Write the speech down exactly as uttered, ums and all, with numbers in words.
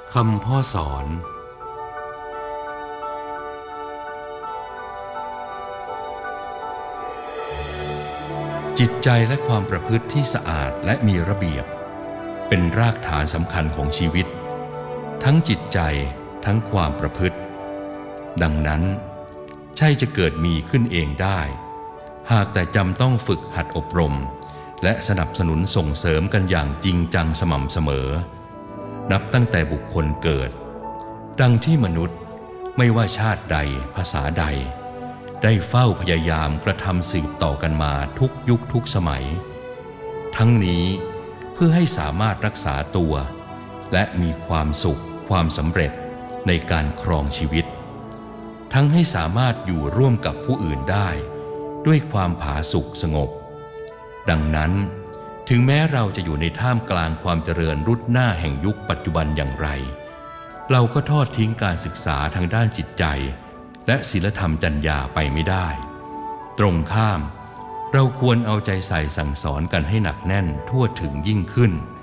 คำพ่อสอนจิตใจและความประพฤติที่สะอาดและมีระเบียบเป็นรากฐานสำคัญของชีวิตทั้งจิตใจทั้งความประพฤติดังนั้นใช่จะเกิดมีขึ้นเองได้หากแต่จำต้องฝึกหัดอบรมและสนับสนุนส่งเสริมกันอย่างจริงจังสม่ำเสมอนับตั้งแต่บุคคลเกิดดังที่มนุษย์ไม่ว่าชาติใดภาษาใดได้เฝ้าพยายามกระทำสืบต่อกันมาทุกยุคทุกสมัยทั้งนี้เพื่อให้สามารถรักษาตัวและมีความสุขความสำเร็จในการครองชีวิตทั้งให้สามารถอยู่ร่วมกับผู้อื่นได้ด้วยความผาสุกสงบดังนั้นถึงแม้เราจะอยู่ในท่ามกลางความเจริญรุดหน้าแห่งยุคปัจจุบันอย่างไรเราก็ทอดทิ้งการศึกษาทางด้านจิตใจและศีลธรรมจรรยาไปไม่ได้ตรงข้ามเราควรเอาใจใส่สั่งสอนกันให้หนักแน่นทั่วถึงยิ่งขึ้น